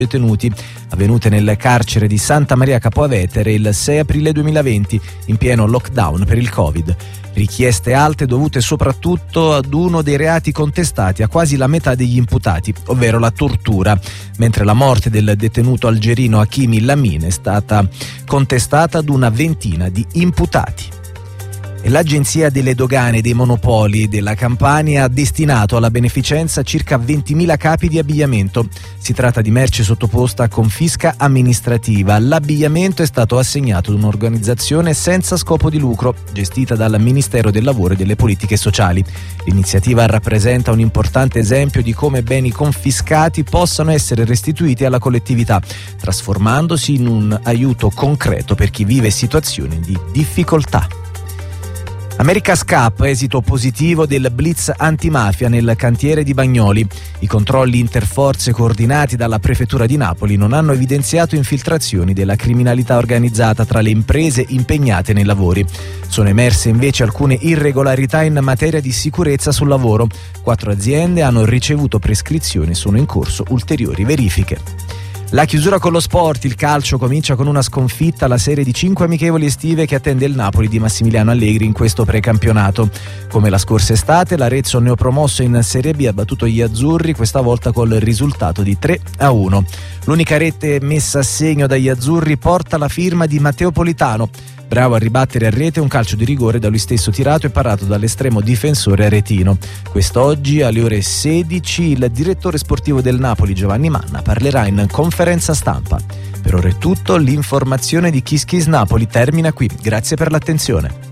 detenuti avvenute nel carcere di Santa Maria Capua Vetere il 6 aprile 2020 in pieno lockdown per il Covid. Richieste alte dovute soprattutto ad uno dei reati contestati a quasi la metà degli imputati, ovvero la tortura, mentre la morte del detenuto algerino Hakimi Lamine è stata contestata ad una ventina di imputati. E l'Agenzia delle Dogane e dei Monopoli della Campania ha destinato alla beneficenza circa 20.000 capi di abbigliamento. Si tratta di merce sottoposta a confisca amministrativa. L'abbigliamento è stato assegnato ad un'organizzazione senza scopo di lucro, gestita dal Ministero del Lavoro e delle Politiche Sociali. L'iniziativa rappresenta un importante esempio di come beni confiscati possano essere restituiti alla collettività, trasformandosi in un aiuto concreto per chi vive situazioni di difficoltà. America's Cup, esito positivo del blitz antimafia nel cantiere di Bagnoli. I controlli interforze coordinati dalla prefettura di Napoli non hanno evidenziato infiltrazioni della criminalità organizzata tra le imprese impegnate nei lavori. Sono emerse invece alcune irregolarità in materia di sicurezza sul lavoro. 4 aziende hanno ricevuto prescrizioni e sono in corso ulteriori verifiche. La chiusura con lo sport, il calcio comincia con una sconfitta alla serie di 5 amichevoli estive che attende il Napoli di Massimiliano Allegri in questo precampionato. Come la scorsa estate, l'Arezzo neopromosso in Serie B ha battuto gli azzurri, questa volta col risultato di 3-1. L'unica rete messa a segno dagli azzurri porta la firma di Matteo Politano, bravo a ribattere a rete un calcio di rigore da lui stesso tirato e parato dall'estremo difensore aretino. Quest'oggi alle ore 16 il direttore sportivo del Napoli Giovanni Manna parlerà in conferenza stampa. Per ora è tutto, l'informazione di Kiss Kiss Napoli termina qui. Grazie per l'attenzione.